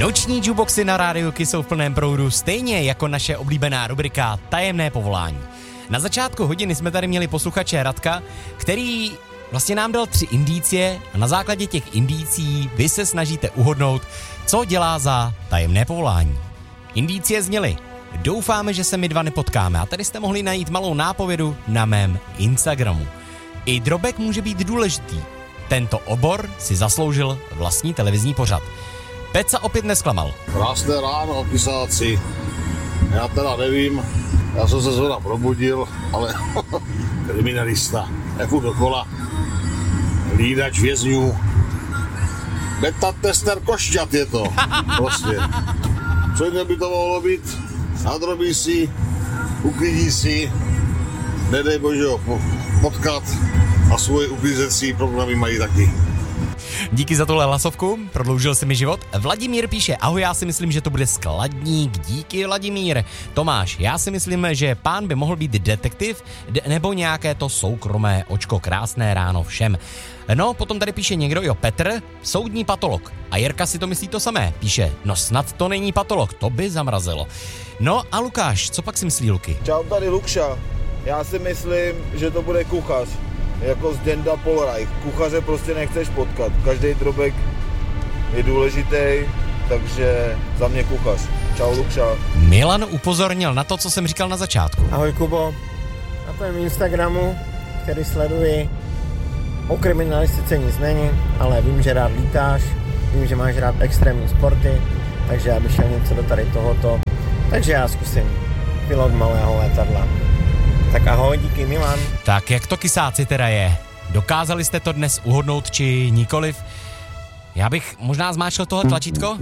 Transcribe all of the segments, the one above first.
Noční jukeboxy na Rádiu Kiss jsou v plném proudu, stejně jako naše oblíbená rubrika Tajemné povolání. Na začátku hodiny jsme tady měli posluchače Radka, který vlastně nám dal 3 indicie a na základě těch indicí vy se snažíte uhodnout, co dělá za tajemné povolání. Indicie zněly: doufáme, že se my dva nepotkáme, a tady jste mohli najít malou nápovědu na mém Instagramu. I drobek může být důležitý. Tento obor si zasloužil vlastní televizní pořad. Peca opět nesklamal. Krásné ráno, pisáci. Já teda nevím, já jsem se zhora probudil, ale kriminalista. Je furt dokola. Hlídač vězňů. Beta tester košťat je to. Prostě. Co jiné by to mohlo být? Nadrobí si, uklidí si, nedej bože ho potkat a svoje uklízecí programy mají taky. Díky za tuhle hlasovku, prodloužil si mi život. Vladimír píše: ahoj, já si myslím, že to bude skladník. Díky, Vladimír. Tomáš: já si myslím, že pán by mohl být detektiv nebo nějaké to soukromé očko. Krásné ráno všem. No, potom tady píše někdo, Petr, soudní patolog. A Jirka si to myslí to samé. Píše: no snad to není patolog, to by zamrazilo. No a Lukáš, co pak si myslí Luky? Čau, tady Lukša. Já si myslím, že to bude kuchař. Jako z Děnda Polreich. Kuchaře prostě nechceš potkat. Každý drobek je důležitý, takže za mě kuchař. Čau, Lukša. Milan upozornil na to, co jsem říkal na začátku. Ahoj, Kubo. Na tvém Instagramu, který sleduji, o kriminalistice nic není, ale vím, že rád lítáš, vím, že máš rád extrémní sporty, takže já bych šel něco do tady tohoto. Takže já zkusím pilot malého letadla. Tak ahoj, díky, Milan. Tak jak to, kysáci, teda je? Dokázali jste to dnes uhodnout, či nikoliv? Já bych možná zmáčkl tohle tlačítko?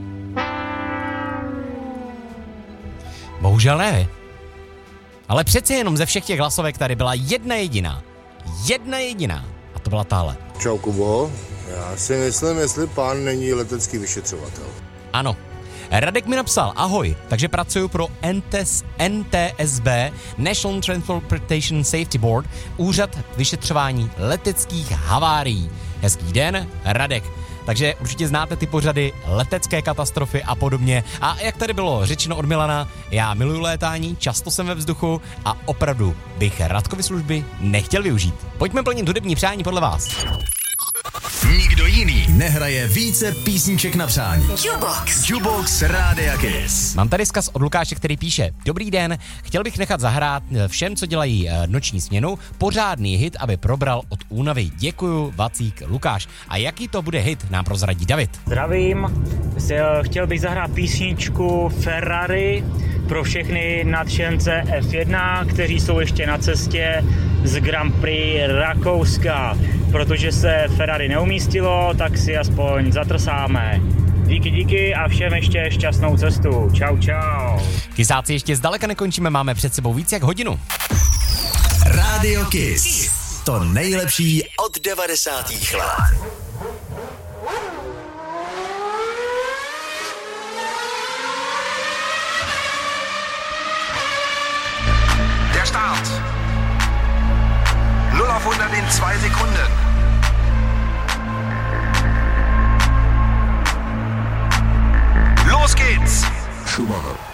Bohužel ne. Ale přece jenom ze všech těch hlasovek tady byla jedna jediná. A to byla tahle. Čau, Kubo. Já si myslím, jestli pán není letecký vyšetřovatel. Ano. Radek mi napsal: ahoj, takže pracuji pro NTSB, National Transportation Safety Board, úřad vyšetřování leteckých havárií. Hezký den, Radek. Takže určitě znáte ty pořady letecké katastrofy a podobně. A jak tady bylo řečeno od Milana, já miluju létání, často jsem ve vzduchu a opravdu bych Radkovy služby nechtěl využít. Pojďme plnit hudební přání podle vás. Nikdo jiný nehraje více písniček na přání. Jukebox Rádia Kiss. Mám tady vzkaz od Lukáše, který píše: dobrý den, chtěl bych nechat zahrát všem, co dělají noční směnu, pořádný hit, aby probral od únavy. Děkuju, Vacík, Lukáš. A jaký to bude hit, nám prozradí David. Zdravím, chtěl bych zahrát písničku Ferrari pro všechny nadšence F1, kteří jsou ještě na cestě z Grand Prix Rakouska. Protože se Ferrari neumístilo, tak si aspoň zatrsáme. Díky a všem ještě šťastnou cestu. Čau. Kysáci, ještě zdaleka nekončíme, máme před sebou víc jak hodinu. Rádio Kiss. To nejlepší od 90. let. Der Start. 0 auf 100 in 2 Sekunden. Los geht's! Schumacher.